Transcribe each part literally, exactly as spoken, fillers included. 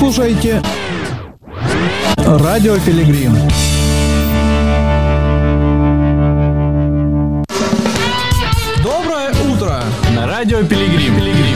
слушаете Радио Пилигрим. Доброе утро на Радио Пилигрим.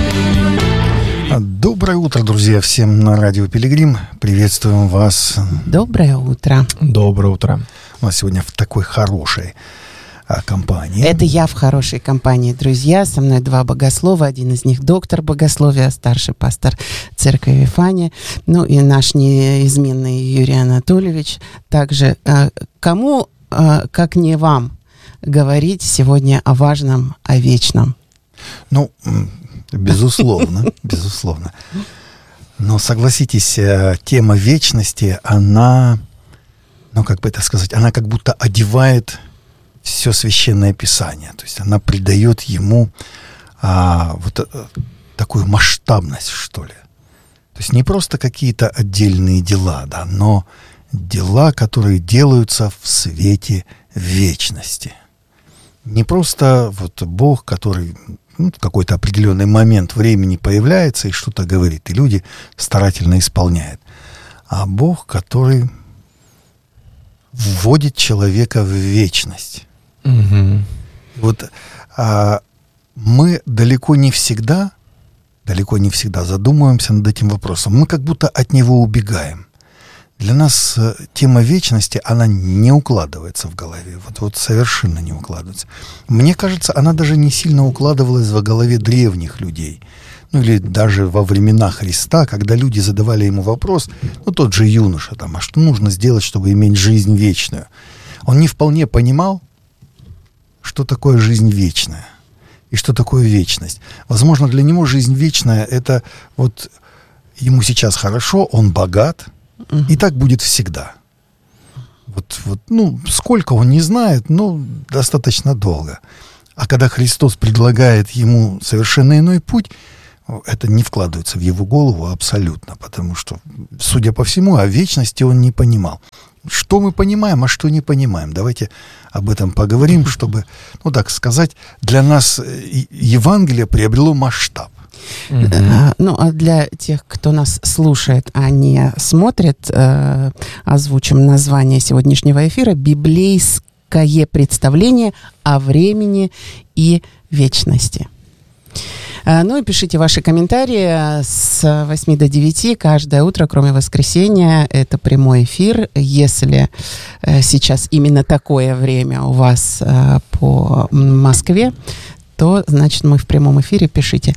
Доброе утро, друзья, всем на Радио Пилигрим. Приветствуем вас. Доброе утро. Доброе утро. У нас сегодня в такой хорошей а, компании. Это я в хорошей компании, друзья. Со мной два богослова. Один из них доктор богословия, старший пастор церкви Вифания. Ну и наш неизменный Юрий Анатольевич. Также а, кому, а, как не вам, говорить сегодня о важном, о вечном? Ну, безусловно, безусловно. Но согласитесь, тема вечности, она, ну как бы это сказать, она как будто одевает все священное писание. То есть она придает ему а, вот а, такую масштабность, что ли. То есть не просто какие-то отдельные дела, да, но дела, которые делаются в свете вечности. Не просто вот Бог, который ну, в какой-то определенный момент времени появляется и что-то говорит, и люди старательно исполняют. А Бог, который вводит человека в вечность. Угу. Вот а, мы далеко не всегда, далеко не всегда задумываемся над этим вопросом. Мы как будто от него убегаем. Для нас тема вечности, она не укладывается в голове. Вот, вот совершенно не укладывается. Мне кажется, она даже не сильно укладывалась в голове древних людей. Ну или даже во времена Христа, когда люди задавали ему вопрос, ну тот же юноша, там, а что нужно сделать, чтобы иметь жизнь вечную? Он не вполне понимал, что такое жизнь вечная и что такое вечность. Возможно, для него жизнь вечная — это вот ему сейчас хорошо, он богат, и так будет всегда. Вот, вот, ну, сколько он не знает, но достаточно долго. А когда Христос предлагает ему совершенно иной путь, это не вкладывается в его голову абсолютно, потому что, судя по всему, о вечности он не понимал. Что мы понимаем, а что не понимаем? Давайте об этом поговорим, чтобы, ну так сказать, для нас Евангелие приобрело масштаб. Mm-hmm. Ну, а для тех, кто нас слушает, а не смотрит, э, озвучим название сегодняшнего эфира: «Библейское представление о времени и вечности». Э, ну и пишите ваши комментарии с восьми до девяти каждое утро, кроме воскресенья. Это прямой эфир. Если э, сейчас именно такое время у вас э, по Москве, то, значит, мы в прямом эфире. Пишите.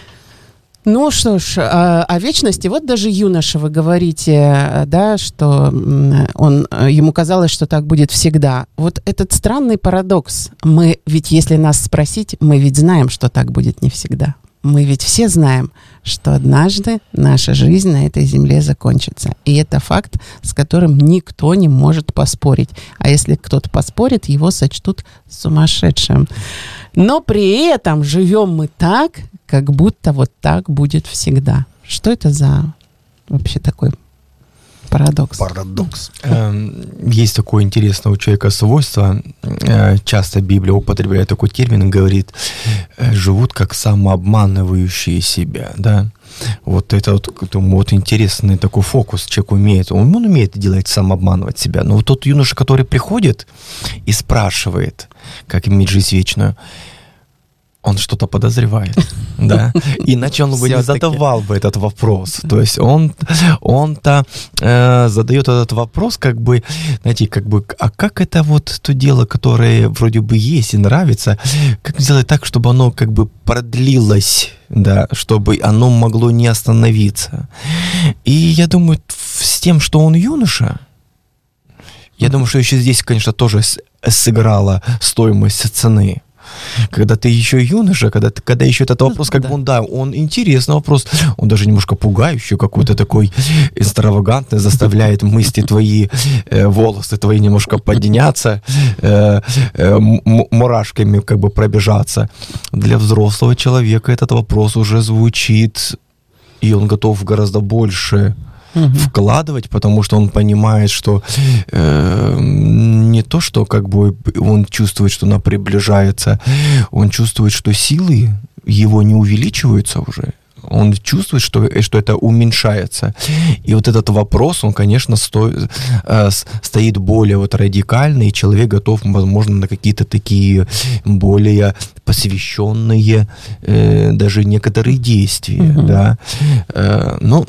Ну что ж, о, о вечности. Вот даже юноша, вы говорите, да, что он, ему казалось, что так будет всегда. Вот этот странный парадокс. Мы ведь, если нас спросить, мы ведь знаем, что так будет не всегда. Мы ведь все знаем, что однажды наша жизнь на этой земле закончится. И это факт, с которым никто не может поспорить. А если кто-то поспорит, его сочтут сумасшедшим. Но при этом живем мы так, как будто вот так будет всегда. Что это за вообще такой парадокс? Парадокс. Есть такое интересное у человека свойство. Часто Библия употребляет такой термин, говорит, живут как самообманывающие себя, да. Вот это вот, вот интересный такой фокус человек умеет. Он, он умеет делать, самообманывать себя. Но вот тот юноша, который приходит и спрашивает, как иметь жизнь вечную, он что-то подозревает, да, иначе он бы не задавал бы этот вопрос. То есть он, он-то э, задает этот вопрос, как бы, знаете, как бы, а как это вот то дело, которое вроде бы есть и нравится, как сделать так, чтобы оно как бы продлилось, да, чтобы оно могло не остановиться. И я думаю, с тем, что он юноша, я думаю, что еще здесь, конечно, тоже сыграла стоимость цены. Когда ты еще юноша, когда, ты, когда еще этот вопрос, как бы он, да, он интересный вопрос, он даже немножко пугающий, какой-то такой экстравагантный, заставляет мысли твои, э, волосы твои немножко подняться, э, э, м- мурашками как бы пробежаться. Для взрослого человека этот вопрос уже звучит, и он готов гораздо больше вкладывать, потому что он понимает, что э, не то, что как бы он чувствует, что она приближается, он чувствует, что силы его не увеличиваются уже, Он чувствует, что, что это уменьшается. И вот этот вопрос, он, конечно, сто, э, стоит более вот радикальный, и человек готов, возможно, на какие-то такие более посвященные э, даже некоторые действия. Mm-hmm. Да? Э, но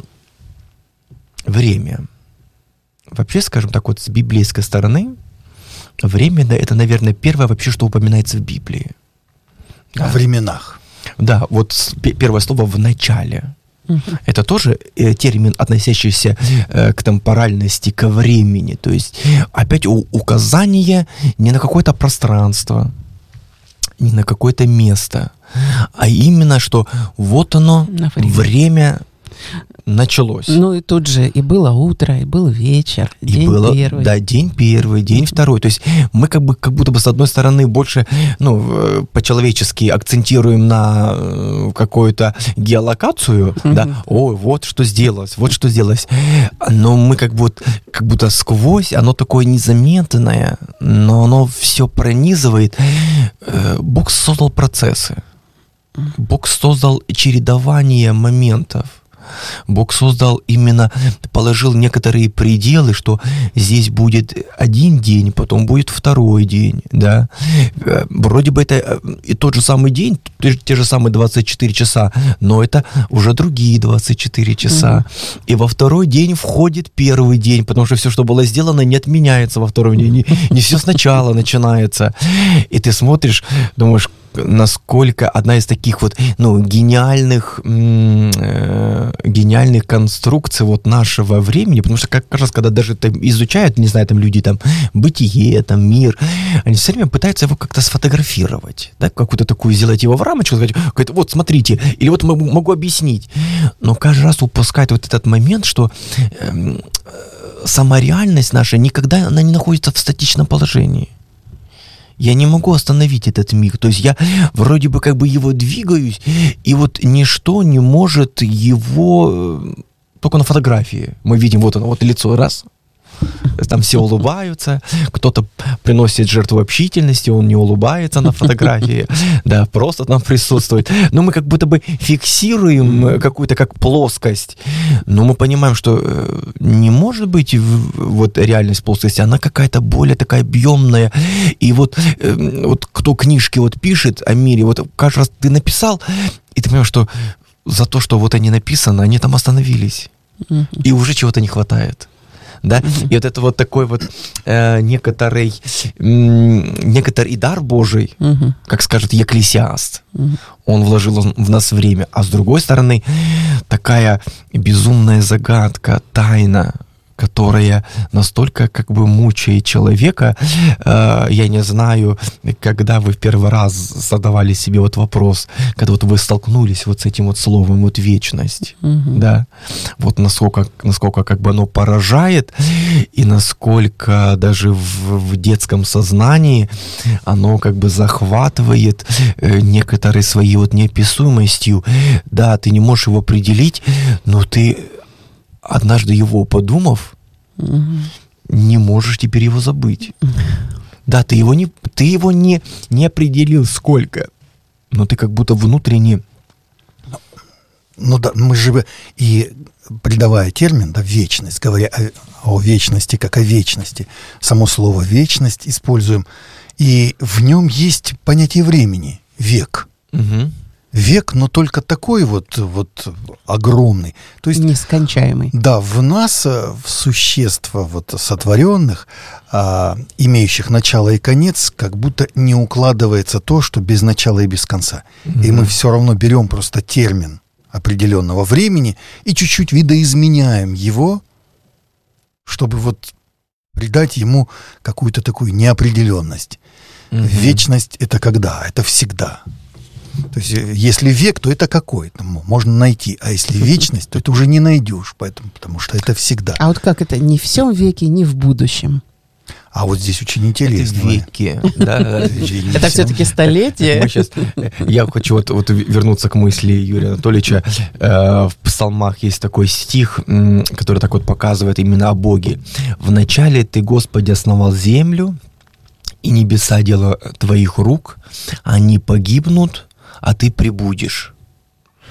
время. Вообще, скажем так, вот с библейской стороны, время, да, это, наверное, первое вообще, что упоминается в Библии. Да. О временах. Да, вот первое слово «в начале». Uh-huh. Это тоже э, термин, относящийся э, к темпоральности, ко времени. То есть опять у- указание не на какое-то пространство, не на какое-то место, а именно, что вот оно, время. время началось. Ну и тут же и было утро, и был вечер, и день было, первый. Да, день первый, день второй. То есть мы как бы как будто бы с одной стороны больше, ну, по-человечески акцентируем на какую-то геолокацию, mm-hmm. да, ой, вот что сделалось, вот что сделалось. Но мы как будто, как будто сквозь, оно такое незаметное, но оно все пронизывает. Бог создал процессы. Бог создал чередование моментов. Бог создал именно, положил некоторые пределы, что здесь будет один день, потом будет второй день, да. Вроде бы это и тот же самый день, те же самые двадцать четыре часа, но это уже другие двадцать четыре часа. Mm-hmm. И во второй день входит первый день, потому что все, что было сделано, не отменяется во втором дне, не, не все сначала начинается. И ты смотришь, думаешь, насколько одна из таких вот, ну, гениальных, э, гениальных конструкций вот нашего времени, потому что как раз, когда даже там изучают, не знаю, там люди там бытие, там мир, они все время пытаются его как-то сфотографировать, да, какую-то такую сделать его в рамочку, сказать, вот смотрите, или вот могу, могу объяснить, но каждый раз упускает вот этот момент, что э, сама реальность наша никогда она не находится в статичном положении. Я не могу остановить этот миг. То есть я вроде бы как бы его двигаюсь, и вот ничто не может его... Только на фотографии мы видим, вот оно, вот лицо, раз, там все улыбаются, кто-то приносит жертву общительности, он не улыбается на фотографии, да, просто там присутствует. Но мы как будто бы фиксируем какую-то как плоскость, но мы понимаем, что не может быть вот реальность плоскости, она какая-то более такая объемная. И вот, вот кто книжки вот пишет о мире, вот каждый раз ты написал, и ты понимаешь, что за то, что вот они написаны, они там остановились, и уже чего-то не хватает. Да? Mm-hmm. И вот это вот такой вот э, некоторый, м, некоторый дар Божий, mm-hmm. как скажет Екклесиаст, mm-hmm. он вложил в нас время, а с другой стороны такая безумная загадка, тайна, которая настолько как бы мучает человека. Э, я не знаю, когда вы в первый раз задавали себе вот вопрос, когда вот вы столкнулись вот с этим вот словом вот вечность, mm-hmm. да, вот насколько, насколько как бы оно поражает, и насколько даже в, в детском сознании оно как бы захватывает э, некоторые свои вот неописуемостью. Да, ты не можешь его определить, но ты однажды его подумав, mm-hmm. не можешь теперь его забыть. Mm-hmm. Да, ты его не, ты его не, не определил сколько, но ты как будто внутренне... Ну да, мы же и придавая термин, да, вечность, говоря о, о вечности как о вечности, само слово вечность используем, и в нем есть понятие времени, век. Угу. Век, но только такой вот, вот огромный. То есть, нескончаемый. Да, в нас, в существ вот сотворенных, а, имеющих начало и конец, как будто не укладывается то, что без начала и без конца. Mm-hmm. И мы все равно берем просто термин определенного времени и чуть-чуть видоизменяем его, чтобы вот придать ему какую-то такую неопределенность. Mm-hmm. Вечность — это когда? Это всегда. То есть, если век, то это какой? Там можно найти. А если вечность, то это уже не найдешь, поэтому, потому что это всегда. А вот как это? Не в всем веке, не в будущем. А вот здесь очень интересно. Это веки, да? Это все-таки столетие. Я хочу вот вернуться к мысли Юрия Анатольевича. В псалмах есть такой стих, который так вот показывает именно о Боге. «Вначале ты, Господи, основал землю, и небеса дело твоих рук, они погибнут, а ты прибудешь».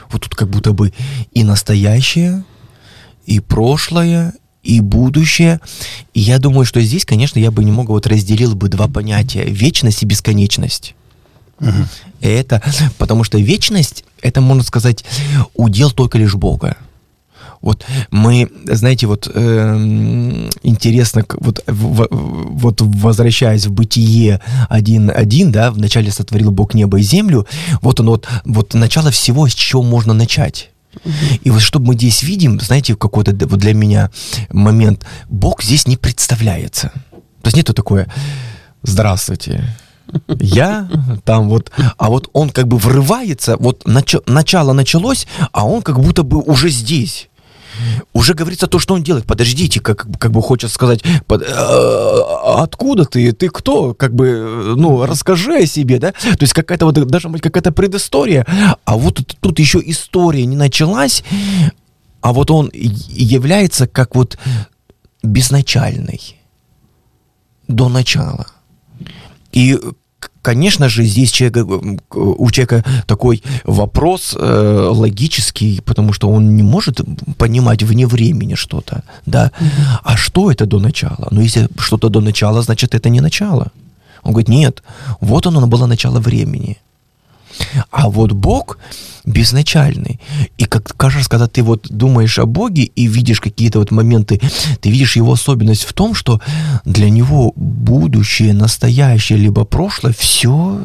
Вот тут как будто бы и настоящее, и прошлое, и будущее. И я думаю, что здесь, конечно, я бы немного вот разделил бы два понятия: вечность и бесконечность. Угу. Это потому что вечность, это, можно сказать, удел только лишь Бога. Вот мы, знаете, вот э, интересно, вот, в, вот возвращаясь в Бытие один один, да, вначале сотворил Бог небо и землю, вот он вот, вот начало всего, с чего можно начать. Mm-hmm. И вот что мы здесь видим, знаете, какой-то вот для меня момент, Бог здесь не представляется. То есть нету такое «здравствуйте». Я там вот, а вот он как бы врывается, вот нач- начало началось, а он как будто бы уже здесь. Уже говорится то, что он делает. Подождите, как, как бы хочет сказать, под, а, откуда ты, ты кто? Как бы, ну, расскажи о себе, да? То есть какая-то вот, даже какая-то предыстория. А вот тут еще история не началась, а вот он является как вот безначальный до начала. И, конечно же, здесь человек, у человека такой вопрос э, логический, потому что он не может понимать вне времени что-то, да. Mm-hmm. А что это до начала? Ну, если что-то до начала, значит, это не начало. Он говорит, нет, вот оно было начало времени. А вот Бог безначальный. И как кажется, когда ты вот думаешь о Боге и видишь какие-то вот моменты, ты видишь его особенность в том, что для него будущее, настоящее, либо прошлое, все,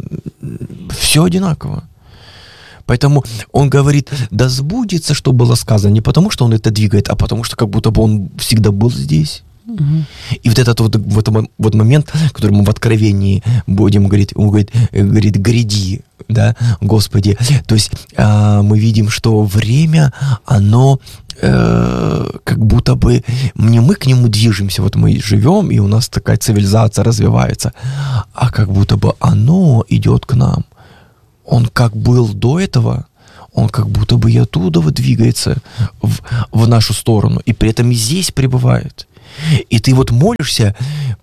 все одинаково. Поэтому он говорит, да сбудется, что было сказано, не потому, что он это двигает, а потому, что как будто бы он всегда был здесь. Угу. И вот этот вот, вот, вот момент, который мы в Откровении будем говорить, он говорит, говорит гряди, да, Господи. То есть э, мы видим, что время, оно э, как будто бы не мы к нему движемся, вот мы живем, и у нас такая цивилизация развивается, а как будто бы оно идет к нам. Он как был до этого, он как будто бы и оттуда вот двигается в, в нашу сторону, и при этом и здесь пребывает. И ты вот молишься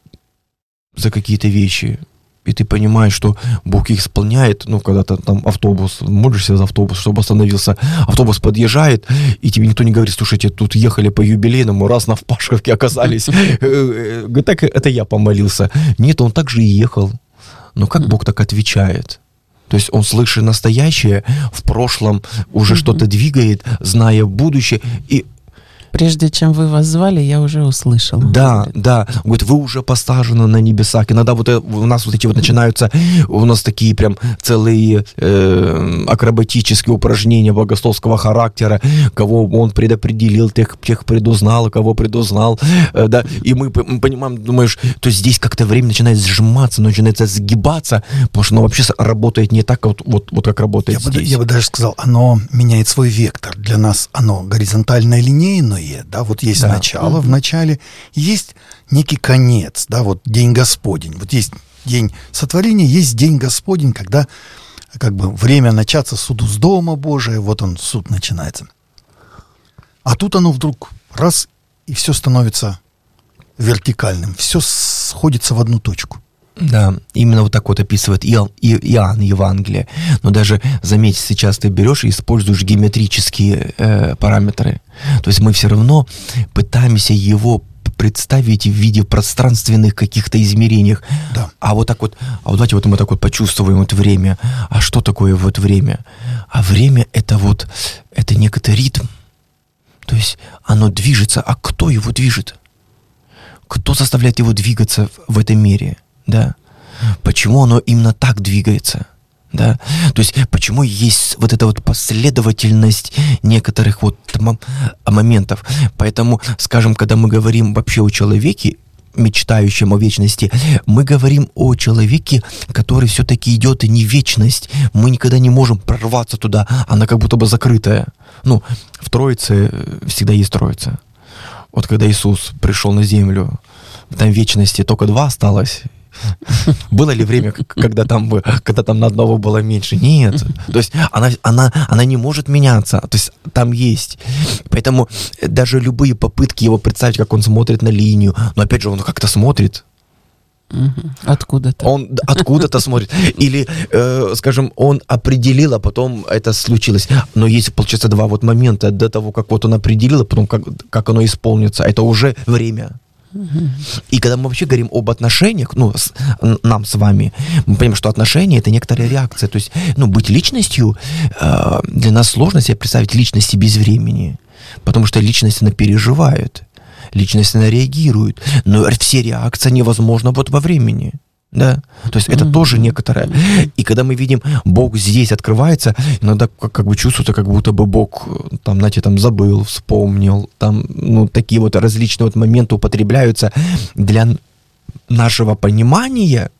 за какие-то вещи, и ты понимаешь, что Бог их исполняет. Ну, когда-то там автобус, молишься за автобус, чтобы остановился, автобус подъезжает, и тебе никто не говорит, слушайте, тут ехали по юбилейному, раз на Впашковке оказались. Говорит, так это я помолился. Нет, он так же и ехал. Но как Бог так отвечает? То есть он, слышит настоящее, в прошлом уже что-то двигает, зная будущее, и прежде чем вы вас звали, я уже услышал. Да, да. Он говорит, вы уже посажены на небесах. Иногда вот это, у нас вот эти вот начинаются, у нас такие прям целые э, акробатические упражнения богословского характера, кого он предопределил, тех, тех предузнал, кого предузнал. Э, да. И мы, мы понимаем, думаешь, то есть здесь как-то время начинает сжиматься, начинает сгибаться, потому что оно вообще работает не так, вот, вот, вот как работает я здесь. Бы, я бы даже сказал, оно меняет свой вектор. Для нас оно горизонтальное, линейное, да, вот есть да. начало mm-hmm. в начале, есть некий конец, да, вот день Господень, вот есть день сотворения, есть день Господень, когда как бы время начаться суду с дома Божия, вот он, суд начинается. А тут оно вдруг раз, и все становится вертикальным, все сходится в одну точку. Да, именно вот так вот описывает Иоанн, Иоанн Евангелие. Но даже, заметь, сейчас ты берешь и используешь геометрические э, параметры. То есть мы все равно пытаемся его представить в виде пространственных каких-то измерениях. Да. А вот так вот, а вот давайте вот мы так вот почувствуем вот время. А что такое вот время? А время это вот, это некий ритм. То есть оно движется. А кто его движет? Кто заставляет его двигаться в, в этом мире? Да. Почему оно именно так двигается? Да. То есть, почему есть вот эта вот последовательность некоторых вот моментов. Поэтому, скажем, когда мы говорим вообще о человеке, мечтающем о вечности, мы говорим о человеке, который все-таки идет не в вечность. Мы никогда не можем прорваться туда, она как будто бы закрытая. Ну, в Троице всегда есть Троица. Вот когда Иисус пришел на землю, там в вечности только два осталось. Было ли время, когда там, когда там на одного было меньше? Нет. То есть она, она, она не может меняться. То есть там есть. Поэтому даже любые попытки его представить, как он смотрит на линию, но опять же он как-то смотрит. Угу. Откуда-то. Он откуда-то смотрит. Или, э, скажем, он определил, а потом это случилось. Но есть, получается, два вот момента до того, как вот он определил, а потом как, как оно исполнится. Это уже время. Угу. И когда мы вообще говорим об отношениях, ну, с, нам с вами, мы понимаем, что отношения — это некоторая реакция. То есть, ну, быть личностью, э, для нас сложно себе представить личности без времени. Потому что личность, она переживает. Личность, она реагирует, но все реакции невозможны вот во времени, да, то есть это mm-hmm. тоже некоторое, и когда мы видим, Бог здесь открывается, иногда как, как бы чувствуется, как будто бы Бог, там, знаете, там, забыл, вспомнил, там, ну, такие вот различные вот моменты употребляются для нашего понимания,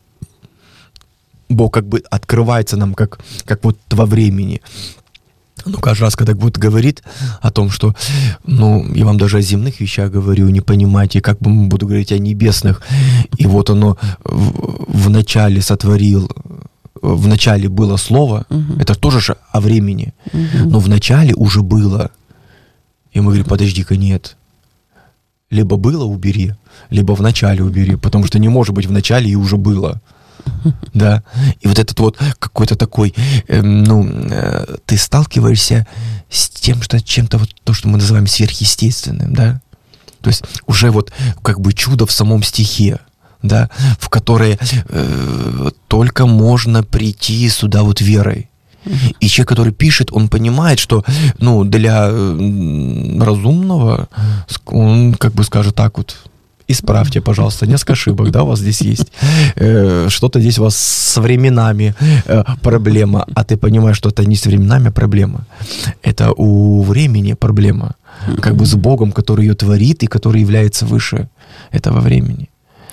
Бог как бы открывается нам как, как вот во времени. Ну, каждый раз, когда будет говорит о том, что, ну, я вам даже о земных вещах говорю, не понимаете, как бы буду говорить о небесных, и вот оно в, в начале сотворил, в начале было слово, угу. это тоже же о времени, угу. но в начале уже было. И мы говорим, подожди-ка, нет. Либо было — убери, либо в начале убери, потому что не может быть в начале и уже было. Да, и вот этот вот какой-то такой, э, ну, э, ты сталкиваешься с тем, что чем-то вот то, что мы называем сверхъестественным, да, то есть уже вот как бы чудо в самом стихе, да, в которое э, только можно прийти сюда вот верой. И человек, который пишет, он понимает, что, ну, для э, разумного, он как бы скажет так вот: исправьте, пожалуйста, несколько ошибок, да, у вас здесь есть. Э, что-то здесь у вас с временами э, проблема, а ты понимаешь, что это не с временами проблема. Это у времени проблема. Как бы с Богом, который ее творит и который является выше этого времени.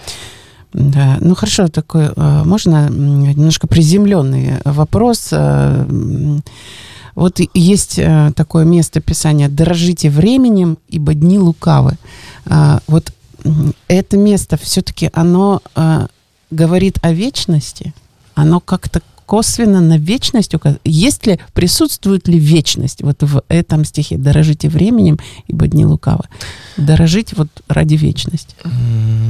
Да, ну хорошо, такой, можно немножко приземленный вопрос. Вот есть такое место Писания: «Дорожите временем, ибо дни лукавы». Вот это место все-таки оно э, говорит о вечности, оно как-то косвенно на вечность указывает. Есть ли, присутствует ли вечность вот в этом стихе: «Дорожите временем, ибо дни лукавы»? Дорожить вот ради вечности.